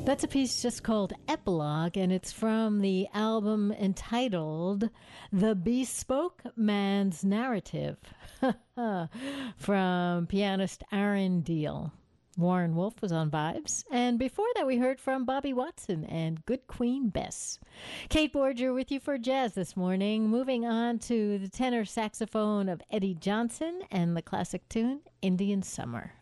That's a piece just called Epilogue, and it's from the album entitled The Bespoke Man's Narrative from pianist Aaron Deal. Warren Wolf was on Vibes. And before that, we heard from Bobby Watson and Good Queen Bess. Kate Borger with you for jazz this morning. Moving on to the tenor saxophone of Eddie Johnson and the classic tune, Indian Summer.